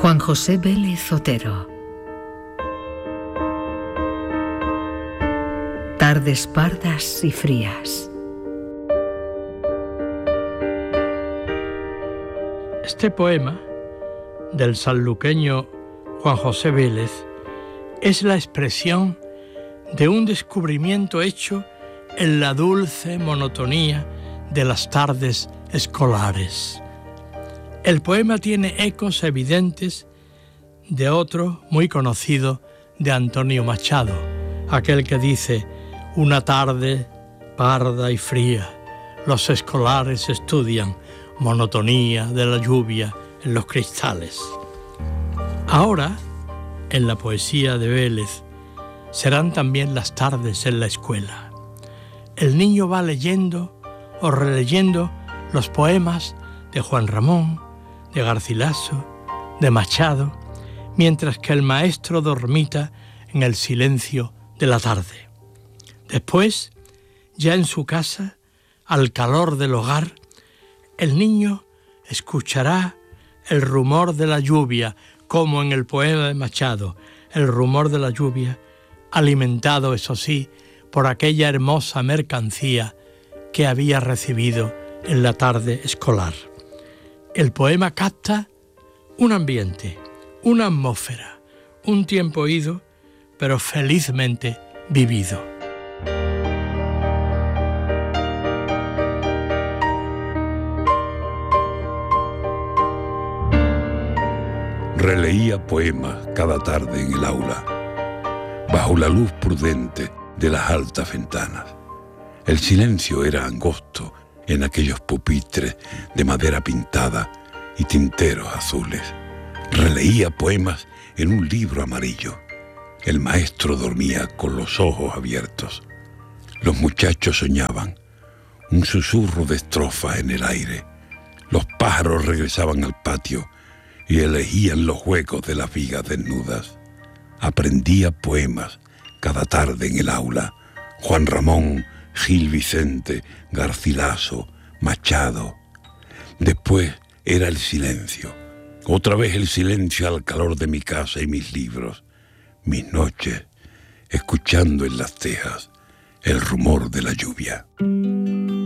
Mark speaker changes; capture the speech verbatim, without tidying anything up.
Speaker 1: Juan José Vélez Otero. Tardes pardas y frías.
Speaker 2: Este poema del sanluqueño Juan José Vélez es la expresión de un descubrimiento hecho en la dulce monotonía de las tardes escolares. El poema tiene ecos evidentes de otro muy conocido de Antonio Machado, aquel que dice: una tarde parda y fría, los escolares estudian, monotonía de la lluvia en los cristales. Ahora, en la poesía de Vélez, serán también las tardes en la escuela. El niño va leyendo o releyendo los poemas de Juan Ramón, de Garcilaso, de Machado, mientras que el maestro dormita en el silencio de la tarde. Después, ya en su casa, al calor del hogar, el niño escuchará el rumor de la lluvia, como en el poema de Machado, el rumor de la lluvia, alimentado, eso sí, por aquella hermosa mercancía que había recibido en la tarde escolar. El poema capta un ambiente, una atmósfera, un tiempo ido, pero felizmente vivido.
Speaker 3: Releía poemas cada tarde en el aula, bajo la luz prudente de las altas ventanas. El silencio era angosto en aquellos pupitres de madera pintada y tinteros azules. Releía poemas en un libro amarillo. El maestro dormía con los ojos abiertos. Los muchachos soñaban, un susurro de estrofas en el aire. Los pájaros regresaban al patio y elegían los huecos de las vigas desnudas. Aprendía poemas cada tarde en el aula. Juan Ramón, Gil Vicente, Garcilaso, Machado. Después era el silencio. Otra vez el silencio al calor de mi casa y mis libros. Mis noches, escuchando en las tejas el rumor de la lluvia.